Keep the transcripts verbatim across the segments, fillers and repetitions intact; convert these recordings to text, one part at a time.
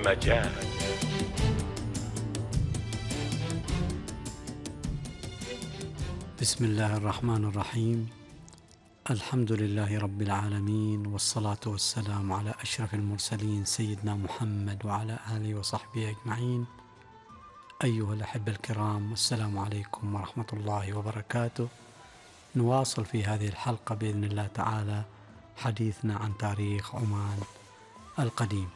مجال. بسم الله الرحمن الرحيم. الحمد لله رب العالمين، والصلاة والسلام على أشرف المرسلين سيدنا محمد وعلى آله وصحبه أجمعين. أيها الأحبة الكرام، السلام عليكم ورحمة الله وبركاته. نواصل في هذه الحلقة بإذن الله تعالى حديثنا عن تاريخ عمان القديم،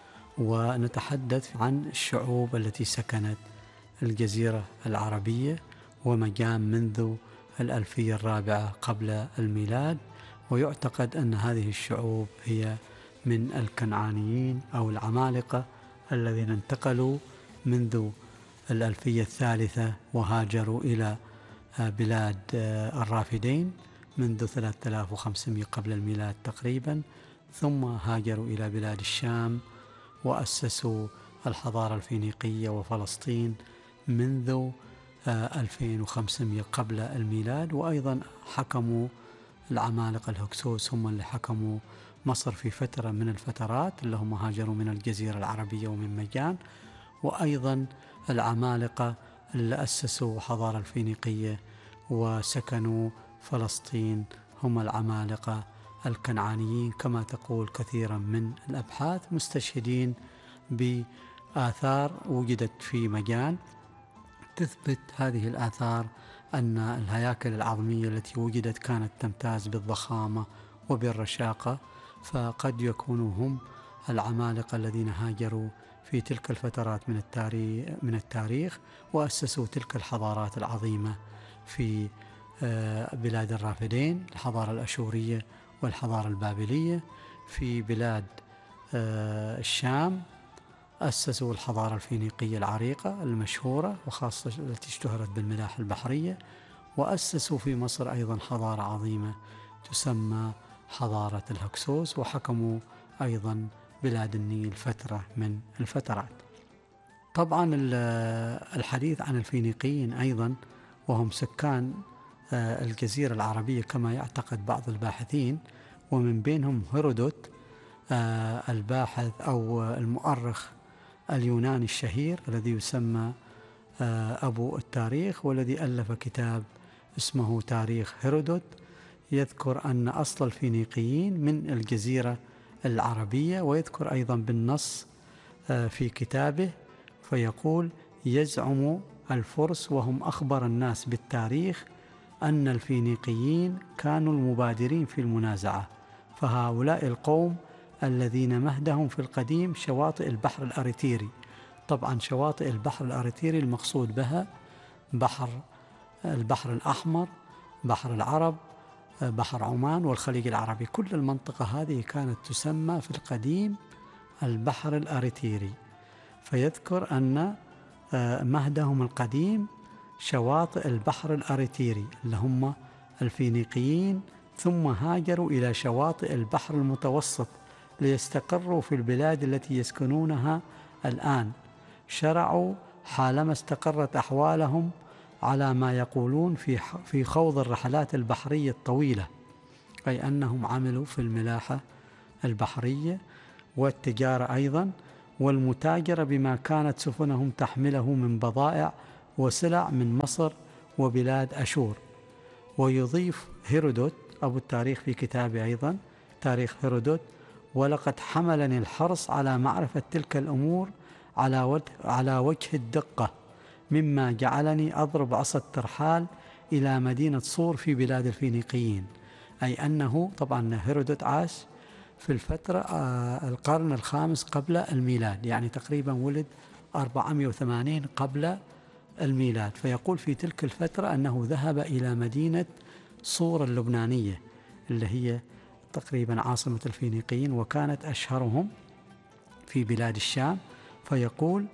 ونتحدث عن الشعوب التي سكنت الجزيرة العربية ومجان منذ الألفية الرابعة قبل الميلاد. ويعتقد أن هذه الشعوب هي من الكنعانيين أو العمالقة الذين انتقلوا منذ الألفية الثالثة وهاجروا إلى بلاد الرافدين منذ ثلاثة آلاف وخمسمائة قبل الميلاد تقريبا، ثم هاجروا إلى بلاد الشام وأسسوا الحضارة الفينيقية وفلسطين منذ ألفين وخمسمائة قبل الميلاد. وأيضا حكموا العمالقة الهكسوس، هم اللي حكموا مصر في فترة من الفترات، اللي هم هاجروا من الجزيرة العربية ومن مجان. وأيضا العمالقة اللي أسسوا حضارة الفينيقية وسكنوا فلسطين هم العمالقة الكنعانيين، كما تقول كثيرا من الأبحاث، مستشهدين بآثار وجدت في مجان تثبت هذه الآثار أن الهياكل العظمية التي وجدت كانت تمتاز بالضخامة وبالرشاقة، فقد يكونوا هم العمالقة الذين هاجروا في تلك الفترات من التاريخ من التاريخ وأسسوا تلك الحضارات العظيمة في بلاد الرافدين، الحضارة الأشورية والحضارة البابلية. في بلاد الشام أسسوا الحضارة الفينيقية العريقة المشهورة وخاصة التي اشتهرت بالملاحة البحرية. وأسسوا في مصر أيضا حضارة عظيمة تسمى حضارة الهكسوس، وحكموا أيضا بلاد النيل فترة من الفترات. طبعا الحديث عن الفينيقيين أيضا، وهم سكان الجزيرة العربية كما يعتقد بعض الباحثين، ومن بينهم هيرودوت الباحث أو المؤرخ اليوناني الشهير الذي يسمى أبو التاريخ، والذي ألف كتاب اسمه تاريخ هيرودوت، يذكر أن أصل الفينيقيين من الجزيرة العربية. ويذكر أيضا بالنص في كتابه فيقول: يزعم الفرس وهم أخبر الناس بالتاريخ أن الفينيقيين كانوا المبادرين في المنازعة، فهؤلاء القوم الذين مهدهم في القديم شواطئ البحر الأريتيري. طبعا شواطئ البحر الأريتيري المقصود بها بحر البحر الأحمر، بحر العرب، بحر عمان والخليج العربي. كل المنطقة هذه كانت تسمى في القديم البحر الأريتيري. فيذكر أن مهدهم القديم شواطئ البحر الأريتيري اللي هم الفينيقيين، ثم هاجروا إلى شواطئ البحر المتوسط ليستقروا في البلاد التي يسكنونها الآن. شرعوا حالما استقرت أحوالهم على ما يقولون في في خوض الرحلات البحرية الطويلة، أي أنهم عملوا في الملاحة البحرية والتجارة أيضا والمتاجرة بما كانت سفنهم تحمله من بضائع وسلع من مصر وبلاد أشور. ويضيف هيرودوت أبو التاريخ في كتابه أيضا تاريخ هيرودوت: ولقد حملني الحرص على معرفة تلك الأمور على وجه, على وجه الدقة، مما جعلني أضرب عصا الترحال إلى مدينة صور في بلاد الفينيقيين. أي أنه طبعا هيرودوت عاش في الفترة آه القرن الخامس قبل الميلاد، يعني تقريبا ولد أربعمائة وثمانين قبل الميلاد. فيقول في تلك الفترة أنه ذهب إلى مدينة صور اللبنانية اللي هي تقريبا عاصمة الفينيقيين وكانت أشهرهم في بلاد الشام. فيقول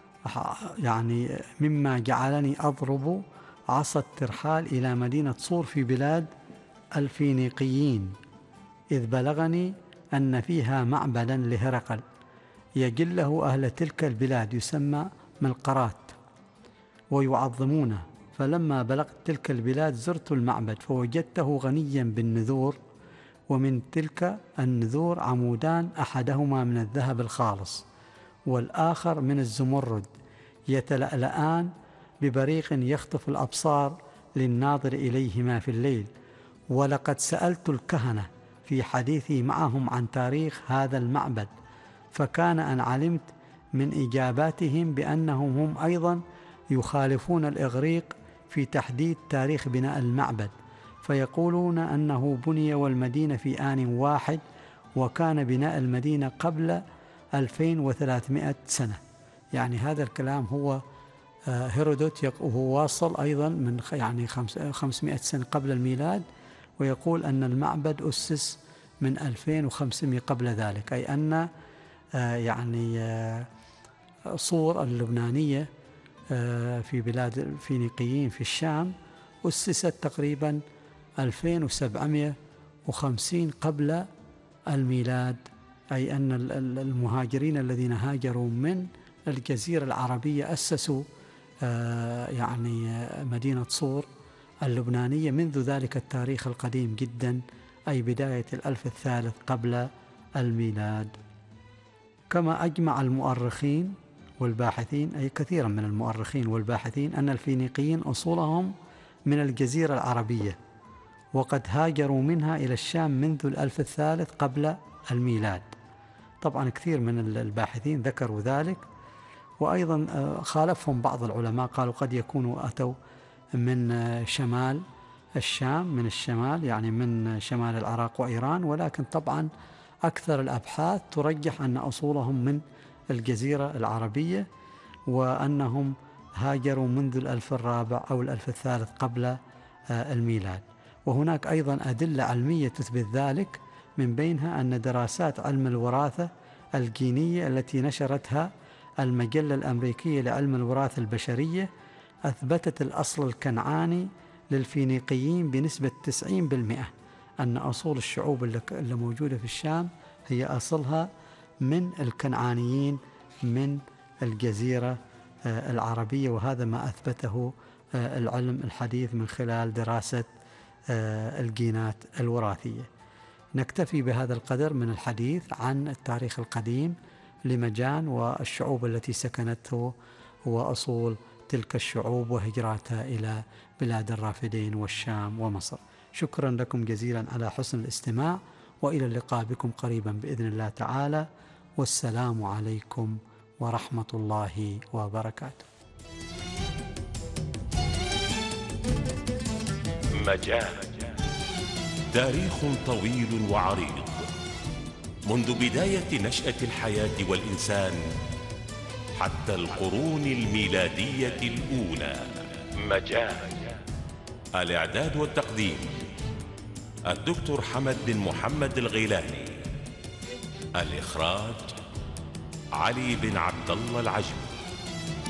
يعني مما جعلني أضرب عصا الترحال إلى مدينة صور في بلاد الفينيقيين، إذ بلغني أن فيها معبدا لهرقل يجله أهل تلك البلاد يسمى ملقرات ويعظمونه. فلما بلغت تلك البلاد زرت المعبد فوجدته غنيا بالنذور، ومن تلك النذور عمودان أحدهما من الذهب الخالص والآخر من الزمرد يتلألآن ببريق يخطف الأبصار للناظر إليهما في الليل. ولقد سألت الكهنة في حديثي معهم عن تاريخ هذا المعبد، فكان أن علمت من إجاباتهم بأنهم هم أيضا يخالفون الإغريق في تحديد تاريخ بناء المعبد، فيقولون أنه بني والمدينة في آن واحد، وكان بناء المدينة قبل ألفين وثلاثمائة سنة. يعني هذا الكلام هو هيرودوت وهو واصل أيضا من يعني خمسمائة سنة قبل الميلاد، ويقول أن المعبد أسس من ألفين وخمسمائة قبل ذلك، أي أن يعني صور اللبنانية في بلاد الفينيقيين في الشام أسست تقريبا ألفين وسبعمائة وخمسين قبل الميلاد، أي أن المهاجرين الذين هاجروا من الجزيرة العربية أسسوا يعني مدينة صور اللبنانية منذ ذلك التاريخ القديم جدا، أي بداية الألف الثالث قبل الميلاد. كما أجمع المؤرخين والباحثين، أي كثيرا من المؤرخين والباحثين، أن الفينيقيين أصولهم من الجزيرة العربية، وقد هاجروا منها إلى الشام منذ الألف الثالث قبل الميلاد. طبعا كثير من الباحثين ذكروا ذلك، وأيضا خالفهم بعض العلماء، قالوا قد يكونوا أتوا من شمال الشام، من الشمال يعني من شمال العراق وإيران، ولكن طبعا أكثر الأبحاث ترجح أن أصولهم من الجزيرة العربية، وأنهم هاجروا منذ الألف الرابع أو الألف الثالث قبل الميلاد. وهناك أيضا أدلة علمية تثبت ذلك، من بينها أن دراسات علم الوراثة الجينية التي نشرتها المجلة الأمريكية لعلم الوراثة البشرية أثبتت الأصل الكنعاني للفينيقيين بنسبة تسعين بالمئة، أن أصول الشعوب اللي موجودة في الشام هي أصلها من الكنعانيين من الجزيرة العربية، وهذا ما أثبته العلم الحديث من خلال دراسة الجينات الوراثية. نكتفي بهذا القدر من الحديث عن التاريخ القديم لمجان والشعوب التي سكنته وأصول تلك الشعوب وهجراتها إلى بلاد الرافدين والشام ومصر. شكرا لكم جزيلا على حسن الاستماع، وإلى اللقاء بكم قريبا بإذن الله تعالى، والسلام عليكم ورحمة الله وبركاته. مجان، تاريخ طويل وعريض منذ بداية نشأة الحياة والإنسان حتى القرون الميلادية الأولى. مجان، الإعداد والتقديم الدكتور حمد بن محمد الغيلاني، الإخراج علي بن عبد الله العجمي.